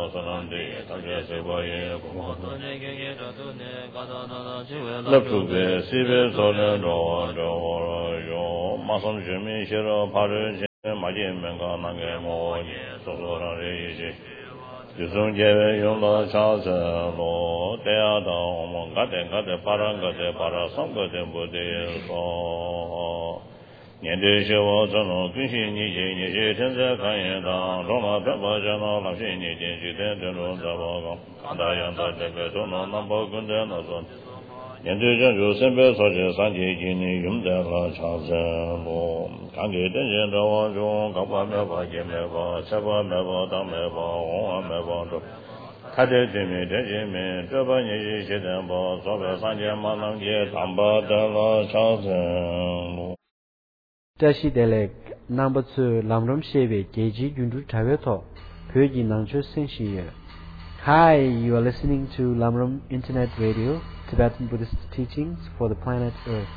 Tashi Delek number 2 Lamrom Shebe Geji Jundu Taveto Pyoji Nangcho Senshi. Hi, you are listening to Lamrom Internet Radio, Tibetan Buddhist teachings for the planet Earth.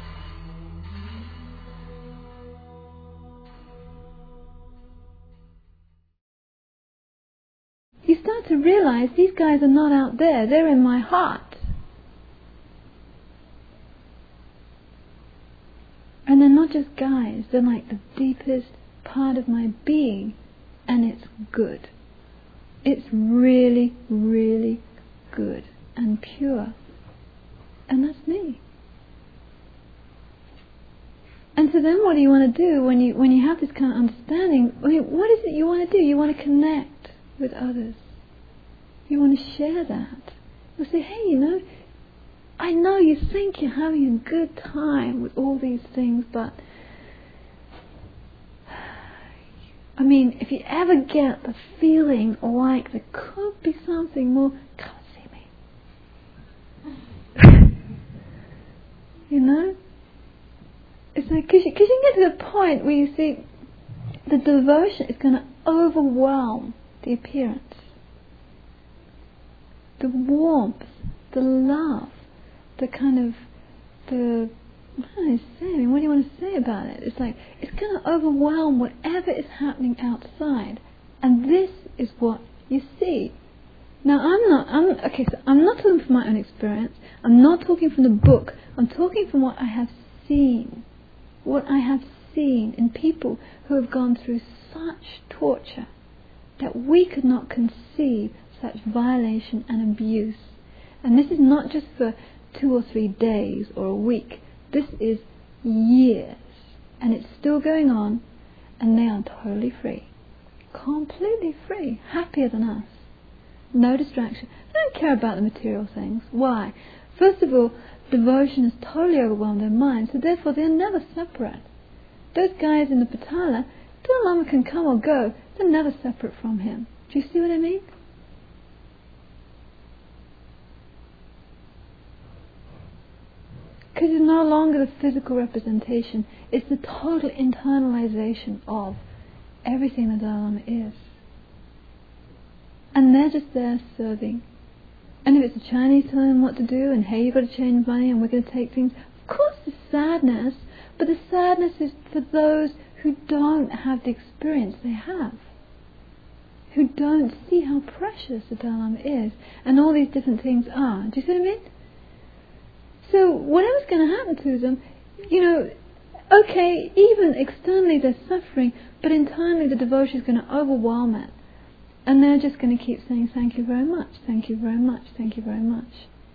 You start to realize these guys are not out there, they're in my heart. And they're not just guys, they're like the deepest part of my being, and it's good. It's really, really good and pure. And that's me. And so then what do you want to do when you have this kind of understanding? I mean, what is it you want to do? You want to connect with others. You want to share that. You say, hey, I know you think you're having a good time with all these things, but I mean, if you ever get the feeling like there could be something more, come and see me. It's like, because you get to the point where you see the devotion is going to overwhelm the appearance. The warmth, the love, the kind of, what do I say? I mean, what do you want to say about it? It's like, it's going to overwhelm whatever is happening outside. And this is what you see. Now, I'm not talking from my own experience. I'm not talking from the book. I'm talking from what I have seen. What I have seen in people who have gone through such torture that we could not conceive such violation and abuse. And this is not just for 2 or 3 days or a week. This is years. And it's still going on, and they are totally free. Completely free. Happier than us. No distraction. They don't care about the material things. Why? First of all, devotion has totally overwhelmed their minds, so therefore they're never separate. Those guys in the Patala, Dalai Lama can come or go, they're never separate from him. Do you see what I mean? Because it's no longer the physical representation, it's the total internalization of everything the Dalai Lama is. And they're just there serving. And if it's the Chinese telling them what to do, and hey, you've got to change money, and we're going to take things, of course there's sadness, but the sadness is for those who don't have the experience they have, who don't see how precious the Dalai Lama is, and all these different things are. Do you see what I mean? So whatever's going to happen to them, okay, even externally they're suffering, but internally the devotion is going to overwhelm it. And they're just going to keep saying, thank you very much, thank you very much, thank you very much.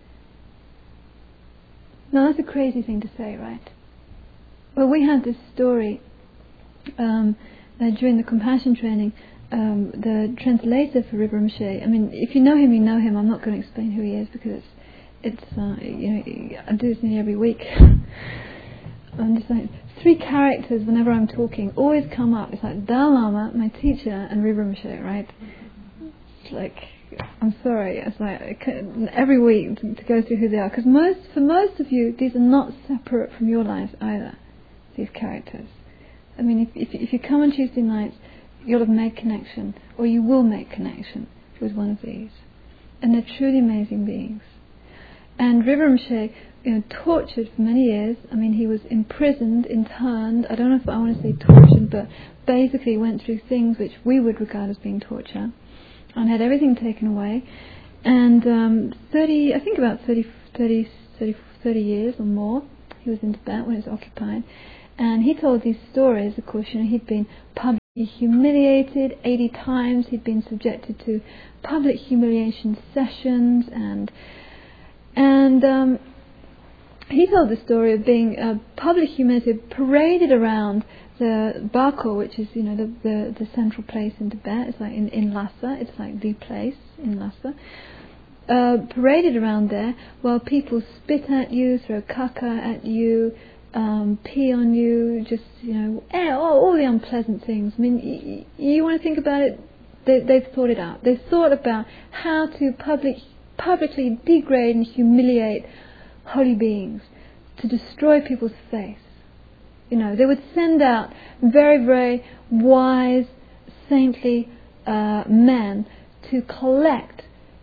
Now that's a crazy thing to say, right? Well, we had this story during the compassion training. The translator for Rinpoche, I mean, if you know him, you know him. I'm not going to explain who he is because I do this nearly every week. I'm just like, 3 characters whenever I'm talking always come up. It's like Dalai Lama, my teacher, and Rinpoche, right? It's like, I'm sorry, it's like every week to go through who they are, because for most of you, these are not separate from your lives either. These characters. I mean, if you come on Tuesday nights, you'll have made connection, or you will make connection with one of these, and they're truly amazing beings. And Rinpoche, tortured for many years. I mean, he was imprisoned, interned. I don't know if I want to say tortured, but basically went through things which we would regard as being torture. and had everything taken away. And about 30 years or more, he was in Tibet when it was occupied. And he told these stories, of course, he'd been publicly humiliated 80 times, he'd been subjected to public humiliation sessions, and he told the story of being publicly humiliated, paraded around the Bako, which is, the central place in Tibet. It's like in Lhasa, it's like the place in Lhasa. Paraded around there while people spit at you, throw caca at you, pee on you, just, all the unpleasant things. I mean, you want to think about it, they've thought it out. They've thought about how to publicly degrade and humiliate holy beings, to destroy people's faith. They would send out very, very wise, saintly men to collect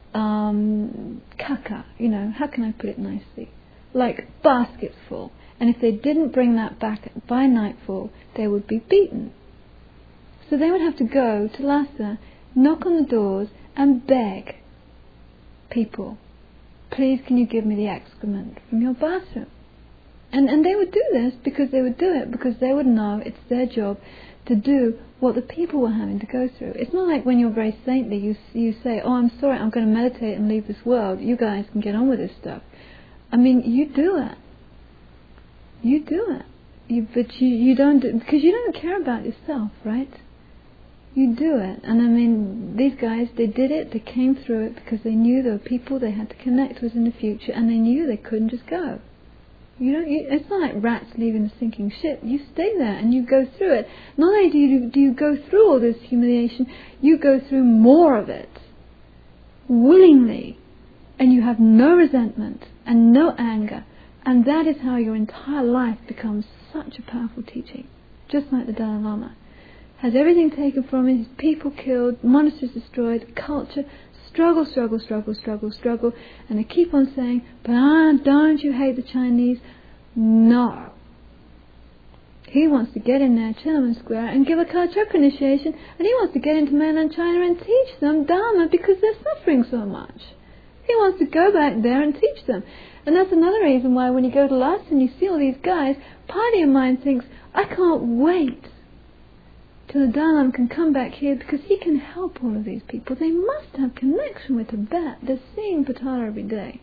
caca, how can I put it nicely? Like baskets full. And if they didn't bring that back by nightfall, they would be beaten. So they would have to go to Lhasa, knock on the doors and beg people, please can you give me the excrement from your bathroom? And they would do this because they would do it because they would know it's their job to do what the people were having to go through. It's not like when you're very saintly, you say, oh, I'm sorry, I'm going to meditate and leave this world. You guys can get on with this stuff. I mean, you do it. You do it. But you don't do it because you don't care about yourself, right? You do it. And I mean, these guys, they did it, they came through it because they knew there were people they had to connect with in the future, and they knew they couldn't just go. It's not like rats leaving the sinking ship. You stay there and you go through it. Not only do you go through all this humiliation, you go through more of it willingly, and you have no resentment and no anger, and that is how your entire life becomes such a powerful teaching. Just like the Dalai Lama has everything taken from him, his people killed, monasteries destroyed, culture, struggle, and they keep on saying, but don't you hate the Chinese? No. He wants to get in there, Tiananmen Square, and give a Kalachakra initiation, and he wants to get into mainland China and teach them Dharma because they're suffering so much. He wants to go back there and teach them. And that's another reason why when you go to Lhasa and you see all these guys, part of your mind thinks, I can't wait till the Dalai Lama can come back here because he can help all of these people. They must have connection with Tibet. They're seeing Patara every day.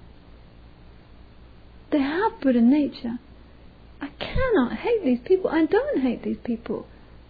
They have Buddha nature. I cannot hate these people. I don't hate these people.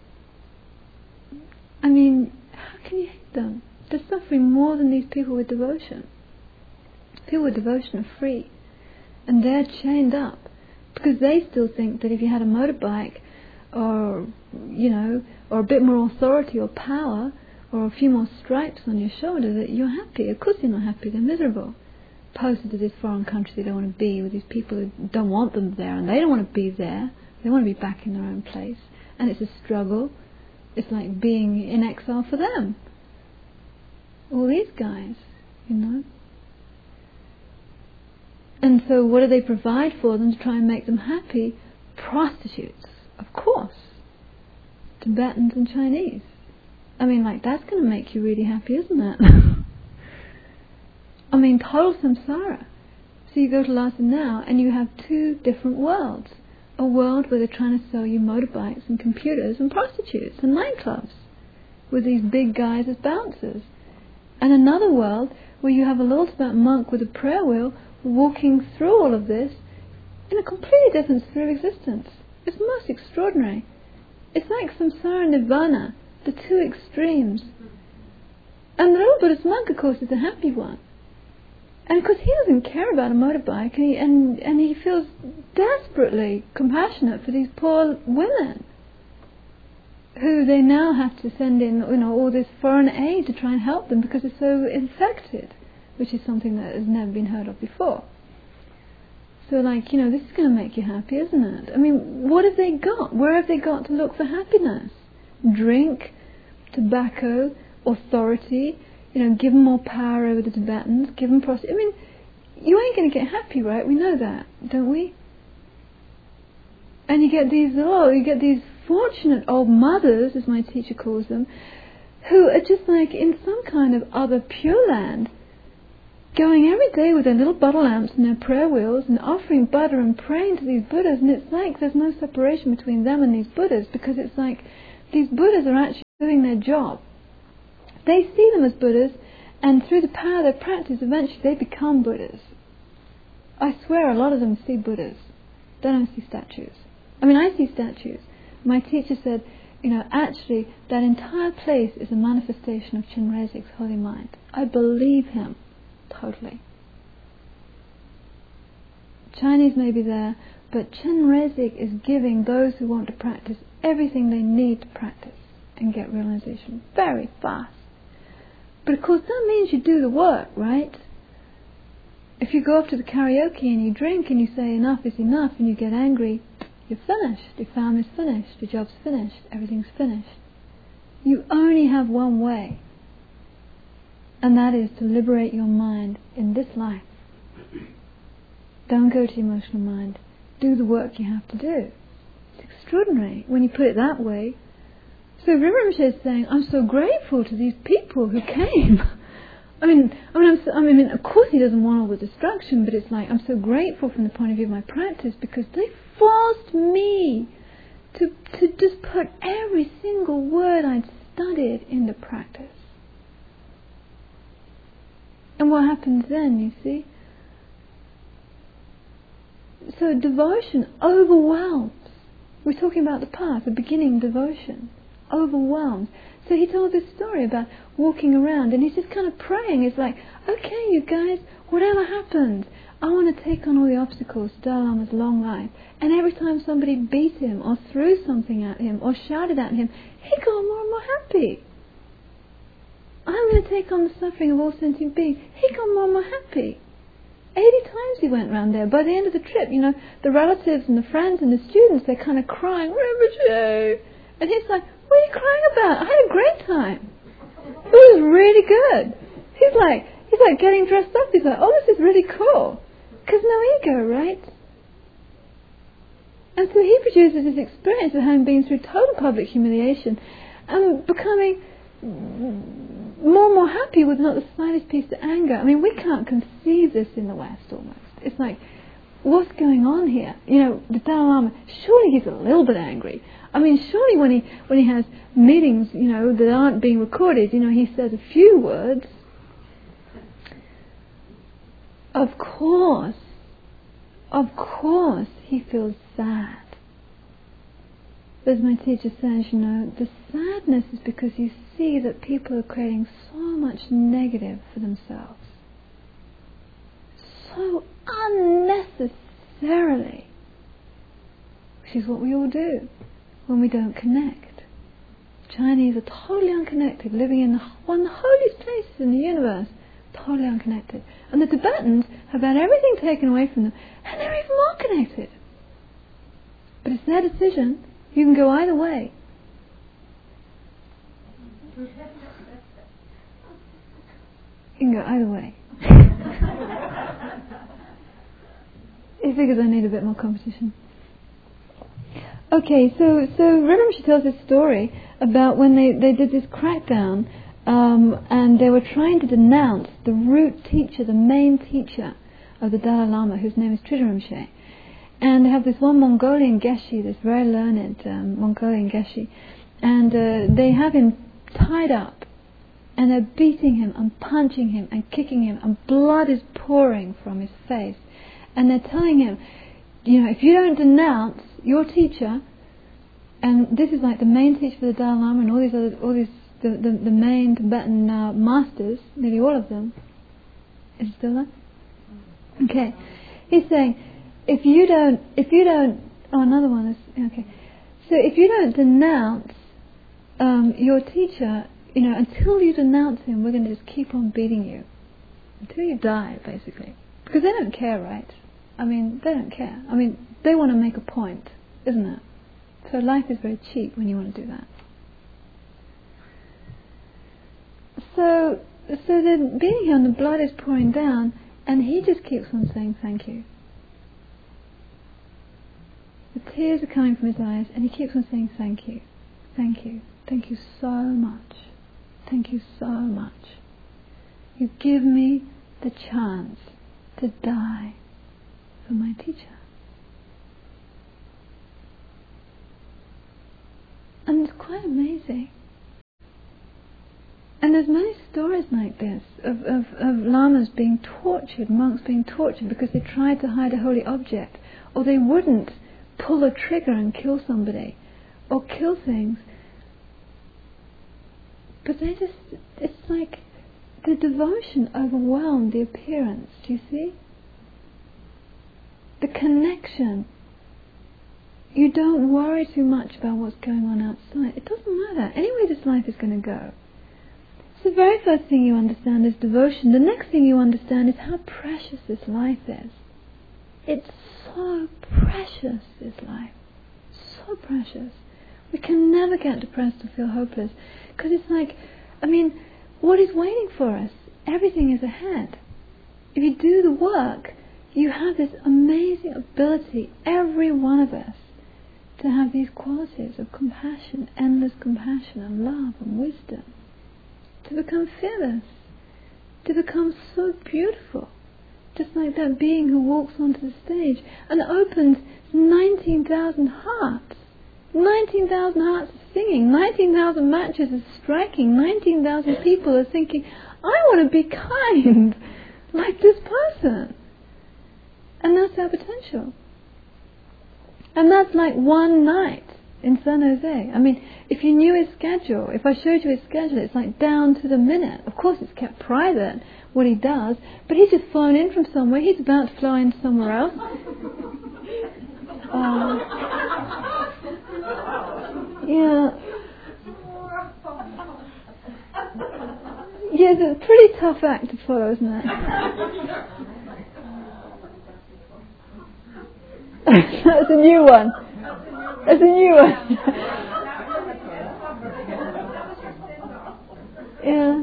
I mean, how can you hate them? They're suffering more than these people with devotion. People with devotion are free. And they're chained up because they still think that if you had a motorbike or a bit more authority or power or a few more stripes on your shoulder, that you're happy. Of course you're not happy, they're miserable. Posted to this foreign country they don't want to be with these people who don't want them there, and they don't want to be there. They want to be back in their own place. And it's a struggle. It's like being in exile for them. All these guys, And so what do they provide for them to try and make them happy? Prostitutes, of course. Tibetans and Chinese. I mean, that's going to make you really happy, isn't it? I mean, total samsara. So you go to Lhasa now and you have two different worlds. A world where they're trying to sell you motorbikes and computers and prostitutes and nightclubs with these big guys as bouncers. And another world where you have a little Tibetan monk with a prayer wheel walking through all of this in a completely different sphere of existence. It's most extraordinary. It's like samsara and nirvana, the two extremes. And the little Buddhist monk, of course, is the happy one. And because he doesn't care about a motorbike, and he feels desperately compassionate for these poor women who they now have to send in, all this foreign aid to try and help them because they're so infected, which is something that has never been heard of before. So this is going to make you happy, isn't it? I mean, what have they got? Where have they got to look for happiness? Drink, tobacco, authority, give them more power over the Tibetans, give them prostitution. I mean, you ain't going to get happy, right? We know that, don't we? And you get these fortunate old mothers, as my teacher calls them, who are just like in some kind of other pure land, going every day with their little butter lamps and their prayer wheels and offering butter and praying to these Buddhas, and it's like there's no separation between them and these Buddhas, because it's like these Buddhas are actually doing their job. They see them as Buddhas, and through the power of their practice, eventually they become Buddhas. I swear a lot of them see Buddhas. They don't see statues. I mean, I see statues. My teacher said, actually, that entire place is a manifestation of Chenrezig's holy mind. I believe him totally. Chinese may be there, but Chenrezig is giving those who want to practice everything they need to practice and get realization very fast. But of course that means you do the work, right? If you go off to the karaoke and you drink and you say enough is enough and you get angry, you're finished. Your family's finished. Your job's finished. Everything's finished. You only have one way, and that is to liberate your mind in this life. Don't go to the emotional mind. Do the work you have to do. It's extraordinary when you put it that way. So Rinpoche is saying, I'm so grateful to these people who came. I mean, of course he doesn't want all the destruction, but it's like, I'm so grateful from the point of view of my practice, because they forced me to just put every single word I'd studied into practice. And what happens then, you see? So devotion overwhelms. We're talking about the path, the beginning devotion. Overwhelmed. So he told this story about walking around, and he's just kind of praying. It's like, okay, you guys, whatever happens, I want to take on all the obstacles to Dalai Lama's long life. And every time somebody beat him or threw something at him or shouted at him, he got more and more happy. I'm going to take on the suffering of all sentient beings. He got more and more happy. 80 times he went round there. By the end of the trip, the relatives and the friends and the students, they're kind of crying, Rinpoche. And he's like, what are you crying about? I had a great time. It was really good. He's like getting dressed up. He's like, oh, this is really cool. Because no ego, right? And so he produces this experience of having been through total public humiliation and becoming more and more happy with not the slightest piece of anger. I mean, we can't conceive this in the West almost. It's like, what's going on here? The Dalai Lama, surely he's a little bit angry. I mean, surely when he has meetings, that aren't being recorded, he says a few words. Of course, he feels sad. As my teacher says, the sadness is because you see that people are creating so much negative for themselves. So unnecessarily. Which is what we all do when we don't connect. Chinese are totally unconnected, living in one of the holiest places in the universe, totally unconnected. And the Tibetans have had everything taken away from them, and they're even more connected. But it's their decision. You can go either way. You can go either way. He figures I need a bit more competition. Okay, so Rinpoche tells this story about when they did this crackdown, and they were trying to denounce the root teacher, the main teacher of the Dalai Lama, whose name is Tridhar Rinpoche. And they have this one Mongolian Geshe, this very learned Mongolian Geshe, and they have him tied up, and they're beating him and punching him and kicking him, and blood is pouring from his face. And they're telling him, if you don't denounce your teacher, and this is like the main teacher for the Dalai Lama and the main Tibetan masters, nearly all of them. Is it still there? Okay. He's saying, if you don't, another one is, okay. So if you don't denounce your teacher, until you denounce him, we're going to just keep on beating you. Until you die, basically. Because they don't care, right? I mean, they don't care. I mean, they want to make a point, isn't it? So life is very cheap when you want to do that. So they're beating him, the blood is pouring down, and he just keeps on saying thank you. The tears are coming from his eyes, and he keeps on saying thank you, thank you, thank you so much. thank you so much. You give me the chance to die for my teacher. And it's quite amazing. And there's many stories like this of lamas being tortured, monks being tortured because they tried to hide a holy object, or they wouldn't pull a trigger and kill somebody, or kill things. But they just, it's like the devotion overwhelmed the appearance, do you see? The connection. You don't worry too much about what's going on outside. It doesn't matter. Anyway, this life is going to go. So the very first thing you understand is devotion. The next thing you understand is how precious this life is. It's so precious, this life. So precious. We can never get depressed or feel hopeless. Because it's like, what is waiting for us? Everything is ahead. If you do the work, you have this amazing ability, every one of us, to have these qualities of compassion, endless compassion and love and wisdom, to become fearless, to become so beautiful, just like that being who walks onto the stage and opens 19,000 hearts. 19,000 hearts are singing, 19,000 matches are striking, 19,000 people are thinking, I want to be kind like this person. And that's our potential. And that's like one night in San Jose. If you knew his schedule, if I showed you his schedule, it's like down to the minute. Of course it's kept private, what he does, but he's just flown in from somewhere. He's about to fly in somewhere else. Yeah, it's a pretty tough act to follow, isn't it? That's a new one. That's a new one. Yeah.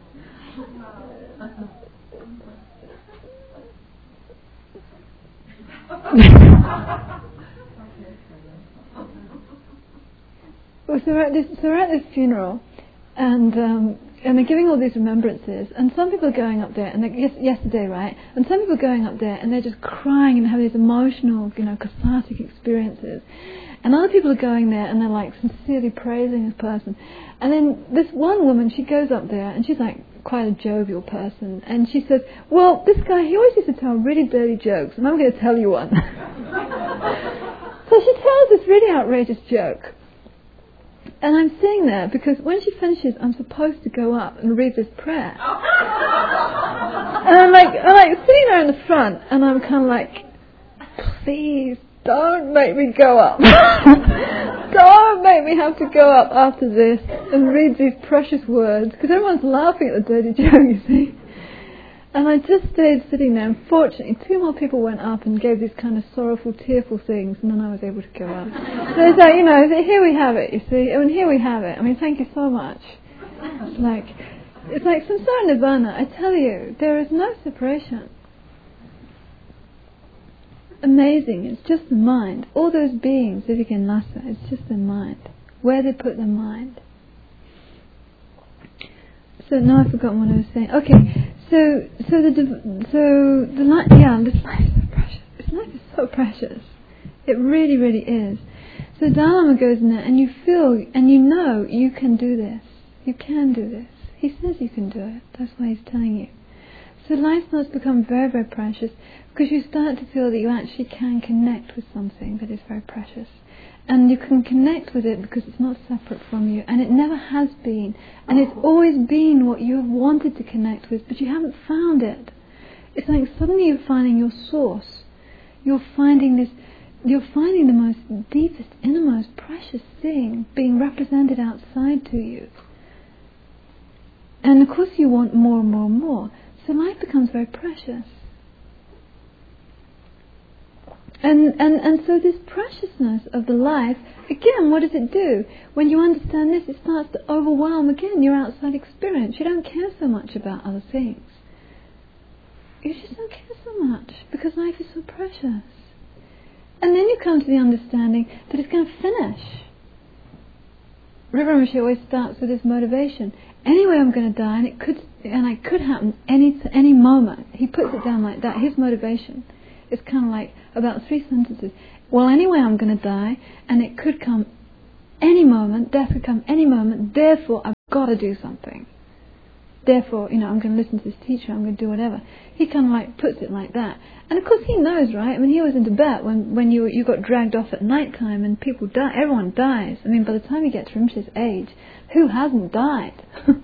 Well, so we're at this funeral, and they're giving all these remembrances, and some people are going up there, and yesterday, right? And some people are going up there, and they're just crying and having these emotional, cathartic experiences. And other people are going there, and they're like sincerely praising this person. And then this one woman, she goes up there, and she's like quite a jovial person, and she says, well, this guy, he always used to tell really dirty jokes, and I'm going to tell you one. So she tells this really outrageous joke. And I'm sitting there because when she finishes, I'm supposed to go up and read this prayer. And I'm like sitting there in the front, and I'm kind of like, please don't make me go up. Don't make me have to go up after this and read these precious words, because everyone's laughing at the dirty joke, you see. And I just stayed sitting there, and fortunately 2 more people went up and gave these kind of sorrowful, tearful things, and then I was able to go up. So it's like, here we have it, you see. Here we have it. Thank you so much. It's like samsara nirvana. I tell you, there is no separation. Amazing. It's just the mind. All those beings, Vivekanasa, it's just the mind. Where they put their mind. So now I've forgotten what I was saying. Okay. So the life, this life is so precious. This life is so precious. It really, really is. So Dalai Lama goes in there, and you feel, and you know, you can do this. You can do this. He says you can do it. That's why he's telling you. So life must become very, very precious, because you start to feel that you actually can connect with something that is very precious. And you can connect with it because it's not separate from you, and it never has been, and it's always been what you have wanted to connect with, but you haven't found it. It's like suddenly you're finding your source. You're finding the most deepest, innermost, precious thing being represented outside to you. And of course you want more and more and more. So life becomes very precious. And so this preciousness of the life, again, what does it do? When you understand this, it starts to overwhelm, again, your outside experience. You don't care so much about other things. You just don't care so much, because life is so precious. And then you come to the understanding that it's going to finish. River Rinpoche always starts with this motivation. Anyway, I'm going to die, and it could happen any moment. He puts it down like that. His motivation is kind of like about 3 sentences. Well, anyway, I'm going to die, and it could come any moment. Death could come any moment. Therefore, I've got to do something. Therefore, I'm going to listen to this teacher. I'm going to do whatever. He kind of like puts it like that. And of course, he knows, right? I mean, he was in Tibet when you got dragged off at night time, and people die. Everyone dies. I mean, by the time you get to Rinpoche's age, who hasn't died?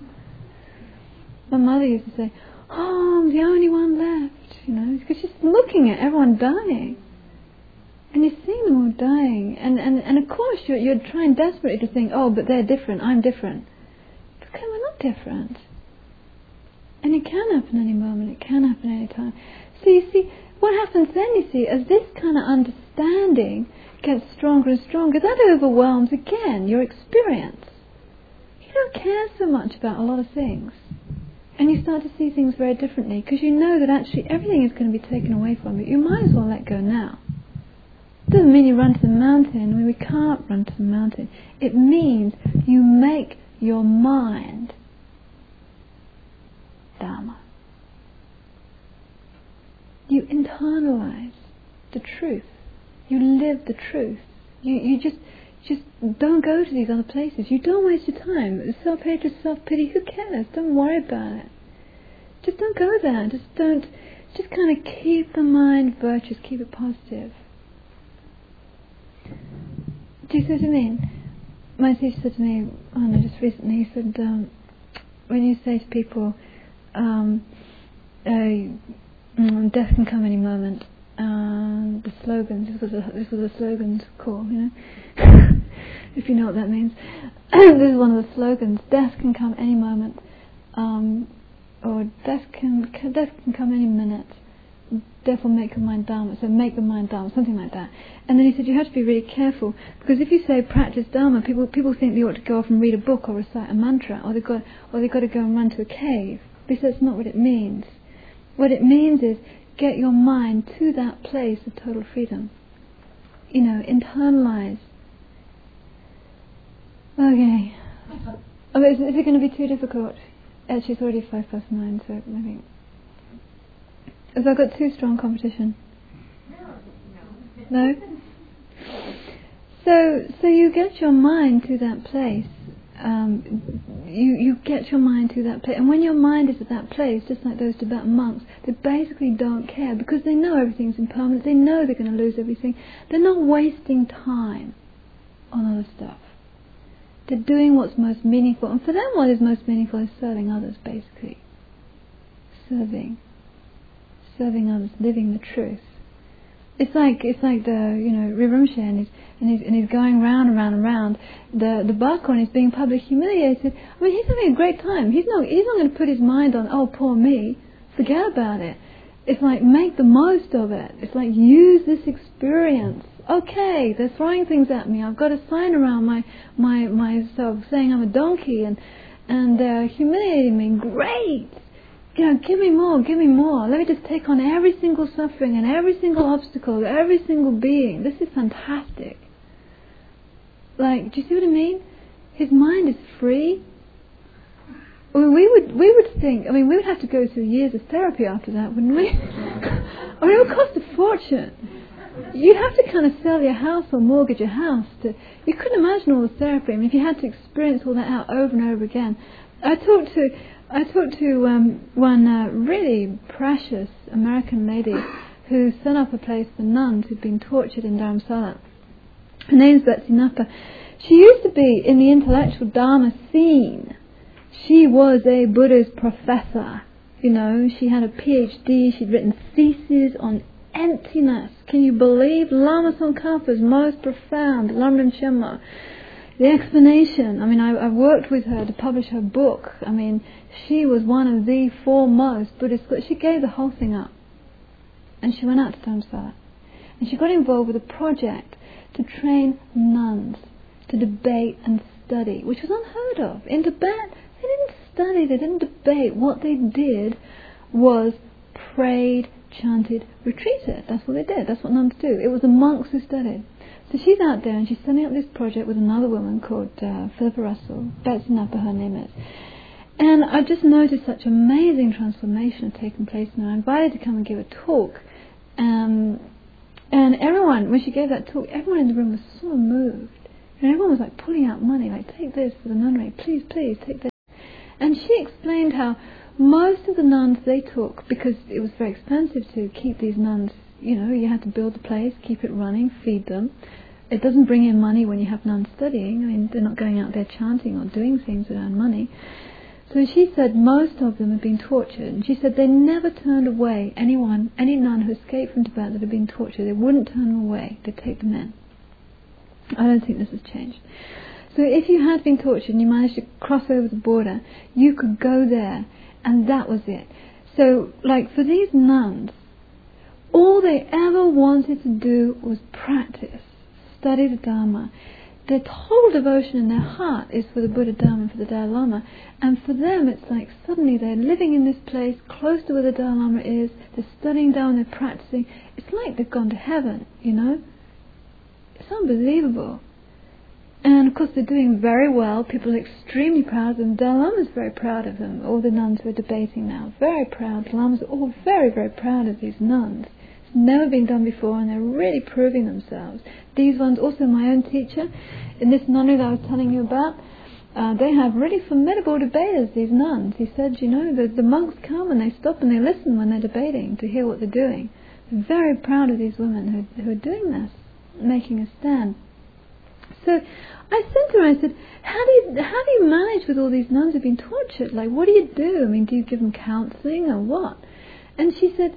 My mother used to say, "Oh, I'm the only one left," because she's looking at everyone dying. And you're seeing them all dying. And of course, you're trying desperately to think, oh, but they're different, I'm different. But okay, we're not different. And it can happen any moment, it can happen any time. So you see, what happens then, as this kind of understanding gets stronger and stronger, that overwhelms again your experience. You don't care so much about a lot of things. And you start to see things very differently, because you know that actually everything is going to be taken away from you. You might as well let go now. It doesn't mean you run to the mountain. I mean, we can't run to the mountain. It means you make your mind Dharma. You internalize the truth. You live the truth. You just don't go to these other places. You don't waste your time. Self-hatred, self-pity, who cares? Don't worry about it. Just don't go there. Just kind of keep the mind virtuous, keep it positive. Do you see what I mean? My teacher said to me, just recently, he said, when you say to people, death can come any moment, the slogans, this was a slogans call, if you know what that means. This is one of the slogans, death can come any moment, or death can come any minute. Therefore make your mind Dharma. So make the mind Dharma, something like that. And then he said you have to be really careful, because if you say practice Dharma, people think they ought to go off and read a book or recite a mantra, or they've got to go and run to a cave. But he said that's not what it means. What it means is get your mind to that place of total freedom. Internalize. Okay. Oh, is it going to be too difficult? Actually, it's already 9:05, so maybe. Have I got too strong competition? No? So you get your mind to that place. You get your mind to that place. And when your mind is at that place, just like those Tibetan monks, they basically don't care, because they know everything's impermanent. They know they're going to lose everything. They're not wasting time on other stuff. They're doing what's most meaningful. And for them, what is most meaningful is serving others, basically. Serving others, living the truth. It's like the Rinpoche, and he's going round and round and round. The Bhakwan is being publicly humiliated. I mean, he's having a great time. He's not going to put his mind on, oh, poor me. Forget about it. It's like, make the most of it. It's like, use this experience. Okay, they're throwing things at me. I've got a sign around myself saying I'm a donkey, and they're humiliating me. Great. Give me more. Let me just take on every single suffering and every single obstacle, every single being. This is fantastic. Like, do you see what I mean? His mind is free. I mean, we would think, we would have to go through years of therapy after that, wouldn't we? It would cost a fortune. You'd have to kind of sell your house or mortgage your house. You couldn't imagine all the therapy. If you had to experience all that out over and over again. I talked to one really precious American lady who set up a place for nuns who'd been tortured in Dharamsala. Her name's Betsy Napa. She used to be in the intellectual Dharma scene. She was a Buddhist professor. She had a PhD. She'd written theses on emptiness. Can you believe Lama Tsongkhapa's most profound Lamrim Shenmo? The explanation, I worked with her to publish her book. She was one of the foremost Buddhist scholars. She gave the whole thing up. And she went out to Dharamsala. And she got involved with a project to train nuns to debate and study, which was unheard of. In Tibet, they didn't study, they didn't debate. What they did was prayed, chanted, retreated. That's what they did. That's what nuns do. It was the monks who studied. So she's out there and she's setting up this project with another woman called Philippa Russell. Betsy Napa, her name is. And I just noticed such amazing transformation had taken place, and I invited to come and give a talk. And everyone, when she gave that talk, everyone in the room was so moved. And everyone was like pulling out money, like, take this for the nunnery, please, please, take this. And she explained how most of the nuns they took, because it was very expensive to keep these nuns, you had to build the place, keep it running, feed them. It doesn't bring in money when you have nuns studying. I mean, they're not going out there chanting or doing things to earn money. So she said most of them had been tortured. And she said they never turned away any nun who escaped from Tibet that had been tortured. They wouldn't turn them away. They'd take them in. I don't think this has changed. So if you had been tortured and you managed to cross over the border, you could go there, and that was it. So, like, for these nuns, all they ever wanted to do was practice, study the Dharma. Their whole devotion in their heart is for the Buddha, Dharma, and for the Dalai Lama. And for them, it's like suddenly they're living in this place, close to where the Dalai Lama is, they're studying Dharma, they're practicing. It's like they've gone to heaven, It's unbelievable. And of course they're doing very well. People are extremely proud of them. Dalai Lama is very proud of them. All the nuns who are debating now, very proud. The Lamas are all very, very proud of these nuns. It's never been done before, and they're really proving themselves. These ones, also my own teacher, in this nunnery that I was telling you about, they have really formidable debaters, these nuns. He said, the monks come and they stop and they listen when they're debating to hear what they're doing. They're very proud of these women who are doing this, making a stand. So I said to her, I said, how do you manage with all these nuns who've been tortured? Like, what do you do? I mean, do you give them counselling or what? And she said,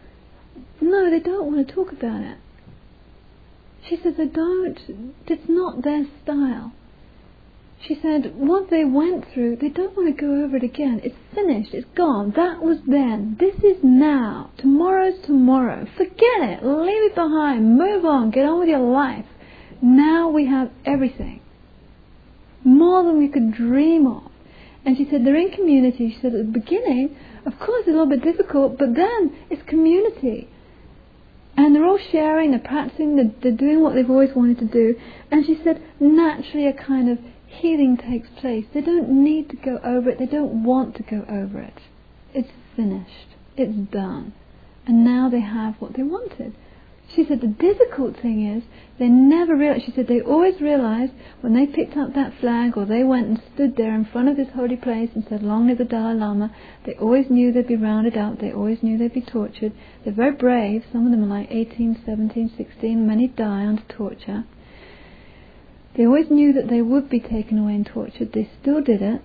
no, they don't want to talk about it. She said, it's not their style. She said, what they went through, they don't want to go over it again. It's finished, it's gone. That was then. This is now. Tomorrow's tomorrow. Forget it. Leave it behind. Move on. Get on with your life. Now we have everything. More than we could dream of. And she said, they're in community. She said, at the beginning, of course, it's a little bit difficult, but then it's community. And they're all sharing, they're practicing, they're doing what they've always wanted to do. And she said, naturally a kind of healing takes place. They don't need to go over it. They don't want to go over it. It's finished. It's done. And now they have what they wanted. She said the difficult thing is they never realized. She said they always realized when they picked up that flag or they went and stood there in front of this holy place and said, long live the Dalai Lama, they always knew they'd be rounded up, they always knew they'd be tortured. They're very brave. Some of them are like 18, 17, 16, many die under torture. They always knew that they would be taken away and tortured. They still did it.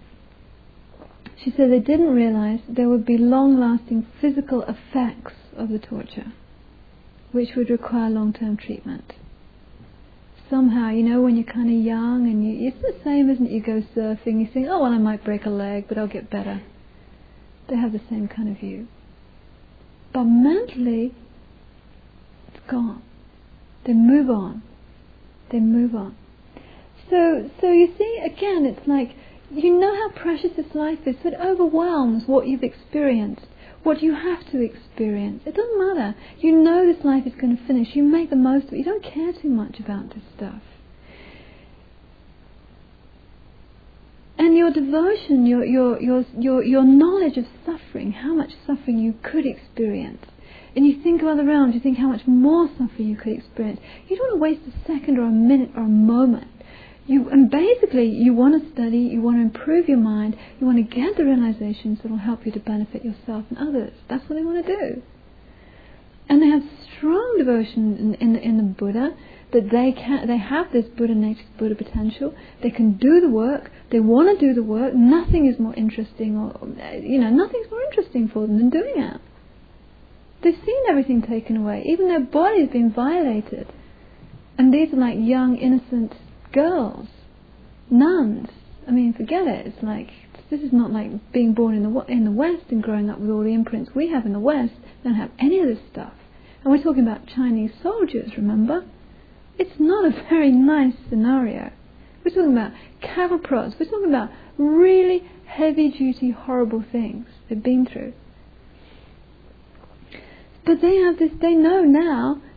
She said they didn't realize there would be long-lasting physical effects of the torture, which would require long-term treatment. Somehow, when you're kind of young, and it's the same, isn't it? You go surfing, you think, oh, well, I might break a leg, but I'll get better. They have the same kind of view. But mentally, it's gone. They move on. They move on. So you see, again, it's like, you know how precious this life is, so it overwhelms what you've experienced, what you have to experience. It doesn't matter. You know this life is going to finish. You make the most of it. You don't care too much about this stuff. And your devotion, your knowledge of suffering, how much suffering you could experience. And you think of other realms, you think how much more suffering you could experience. You don't want to waste a second or a minute or a moment. And basically, you want to study, you want to improve your mind, you want to get the realizations that will help you to benefit yourself and others. That's what they want to do. And they have strong devotion in the Buddha, that they have this Buddha nature, Buddha potential. They can do the work. They want to do the work. Nothing is more interesting, nothing's more interesting for them than doing it. They've seen everything taken away. Even their body has been violated. And these are like young, innocent girls, nuns. I mean, forget it. It's like, this is not like being born in the West and growing up with all the imprints we have in the West. They don't have any of this stuff. And we're talking about Chinese soldiers, remember? It's not a very nice scenario. We're talking about cattle prods. We're talking about really heavy-duty, horrible things they've been through. But they have this, they know now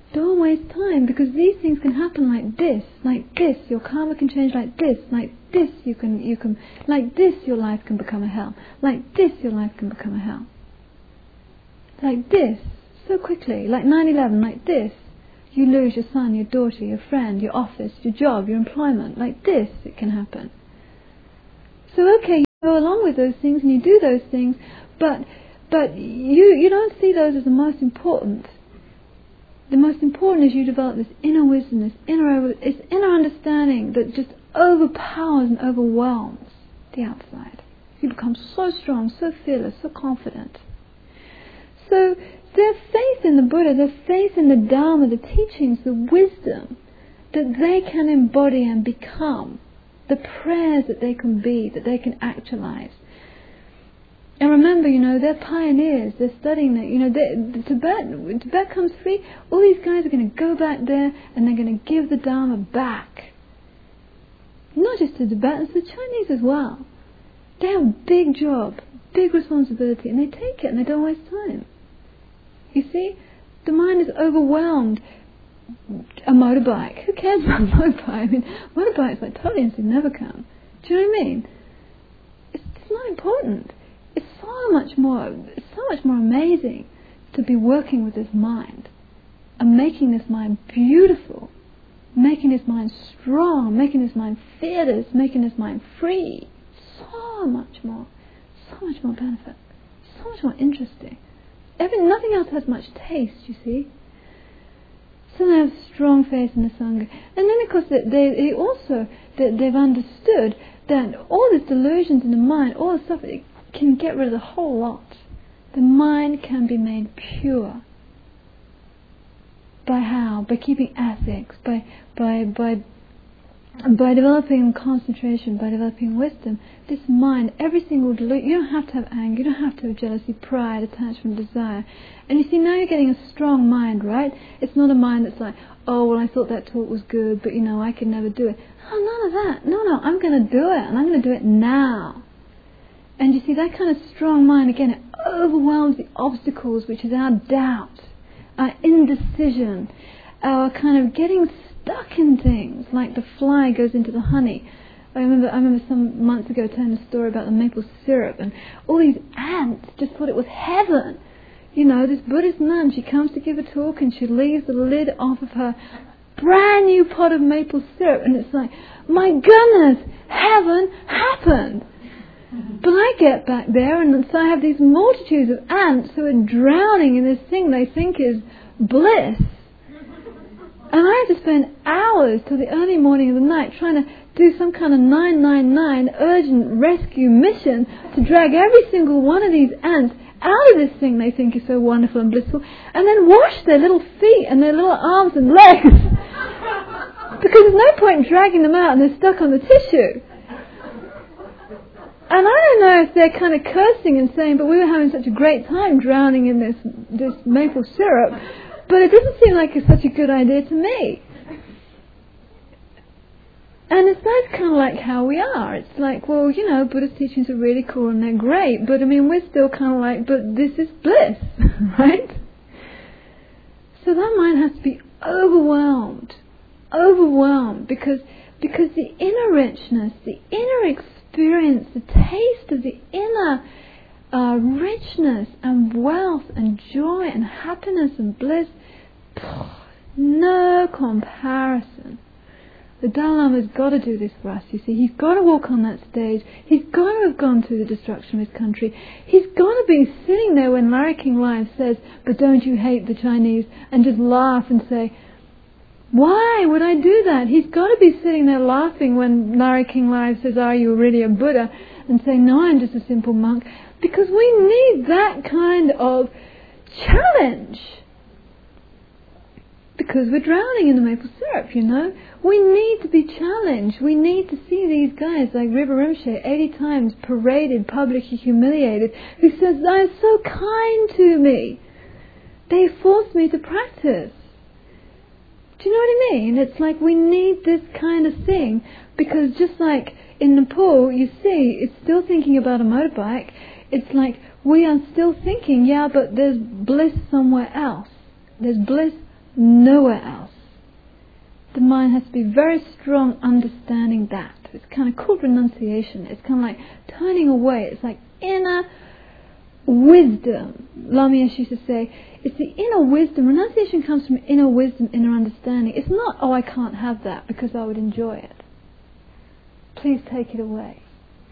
Don't waste time, because these things can happen like this. Your karma can change like this. You can, like this your life can become a hell. Like this your life can become a hell. Like this, so quickly. Like 9/11, like this. You lose your son, your daughter, your friend, your office, your job, your employment. Like this it can happen. So okay, you go along with those things and you do those things, but you don't see those as the most important. The most important is you develop this inner wisdom, this inner understanding that just overpowers and overwhelms the outside. You become so strong, so fearless, so confident. So their faith in the Buddha, their faith in the Dharma, the teachings, the wisdom that they can embody and become, the prayers that they can be, that they can actualize. And remember, they're pioneers. They're studying that. When Tibet comes free, all these guys are going to go back there and they're going to give the Dharma back. Not just to Tibetans, the Chinese as well. They have a big job, big responsibility, and they take it and they don't waste time. You see, the mind is overwhelmed. A motorbike. Who cares about a motorbike? I mean, motorbikes like totally insignificant. Do you know what I mean? It's not important. It's so much more amazing to be working with this mind and making this mind beautiful, making this mind strong, making this mind fearless, making this mind free. So much more benefit, so much more interesting. Nothing else has much taste, you see. So they have strong faith in the Sangha. And then of course they've understood that all these delusions in the mind, all the stuff, it can get rid of the whole lot. The mind can be made pure. By how? By keeping ethics, by developing concentration, by developing wisdom. This mind, every single delusion, you don't have to have anger, you don't have to have jealousy, pride, attachment, desire. And you see, now you're getting a strong mind, right? It's not a mind that's like, oh, well, I thought that talk was good, but I could never do it. Oh, none of that. No, I'm going to do it, and I'm going to do it now. And you see, that kind of strong mind, again, it overwhelms the obstacles, which is our doubt, our indecision, our kind of getting stuck in things, like the fly goes into the honey. I remember some months ago telling a story about the maple syrup, and all these ants just thought it was heaven. This Buddhist nun, she comes to give a talk and she leaves the lid off of her brand new pot of maple syrup, and it's like, my goodness, heaven happened. But I get back there, and so I have these multitudes of ants who are drowning in this thing they think is bliss. And I have to spend hours till the early morning of the night trying to do some kind of 999 urgent rescue mission to drag every single one of these ants out of this thing they think is so wonderful and blissful, and then wash their little feet and their little arms and legs. Because there's no point in dragging them out and they're stuck on the tissue. And I don't know if they're kind of cursing and saying, but we were having such a great time drowning in this maple syrup, but it doesn't seem like it's such a good idea to me. And that's kind of like how we are. It's like, well, Buddhist teachings are really cool and they're great, but we're still kind of like, but this is bliss, right? So that mind has to be overwhelmed, because the inner richness, the inner experience, the taste of the inner richness and wealth and joy and happiness and bliss, no comparison. The Dalai Lama's got to do this for us, you see. He's got to walk on that stage. He's got to have gone through the destruction of his country. He's got to be sitting there when Larry King Live says, but don't you hate the Chinese, and just laugh and say, why would I do that? He's got to be sitting there laughing when Larry King Live says, are you really a Buddha? And say, no, I'm just a simple monk. Because we need that kind of challenge. Because we're drowning in the maple syrup, We need to be challenged. We need to see these guys like River Rinpoche 80 times paraded, publicly humiliated, who says, they're so kind to me. They force me to practice. Do you know what I mean? It's like we need this kind of thing, because just like in Nepal, you see, it's still thinking about a motorbike. It's like we are still thinking, yeah, but there's bliss somewhere else. There's bliss nowhere else. The mind has to be very strong understanding that. It's kind of called renunciation. It's kind of like turning away. It's like inner wisdom. Lama used to say, it's the inner wisdom. Renunciation comes from inner wisdom, inner understanding. It's not, oh, I can't have that because I would enjoy it. Please take it away.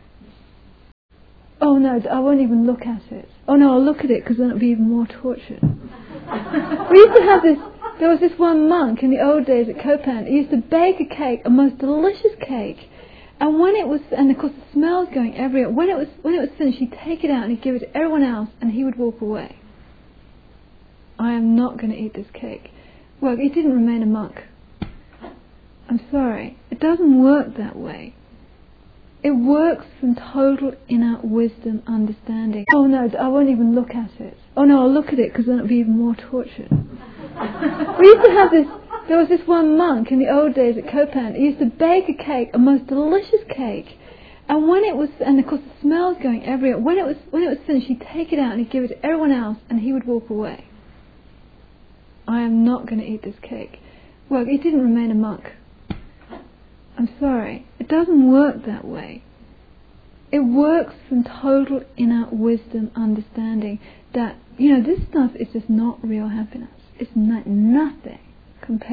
Oh no, I won't even look at it. Oh no, I'll look at it because then it'll be even more torture. We used to have this, there was this one monk in the old days at Copan. He used to bake a cake, a most delicious cake. And when it was, and of course the smell was going everywhere, when it was finished, he'd take it out and he'd give it to everyone else and he would walk away. I am not going to eat this cake. Well, he didn't remain a monk. I'm sorry. It doesn't work that way. It works from total inner wisdom understanding. Oh no, I won't even look at it. Oh no, I'll look at it because then it'll be even more torture. We used to have this, there was this one monk in the old days at Copan. He used to bake a cake, a most delicious cake. And when it was, and of course the smell was going everywhere, when it was finished, he'd take it out and he'd give it to everyone else and he would walk away. I am not going to eat this cake. Well, he didn't remain a monk. I'm sorry. It doesn't work that way. It works from total inner wisdom understanding that, this stuff is just not real happiness. It's nothing compared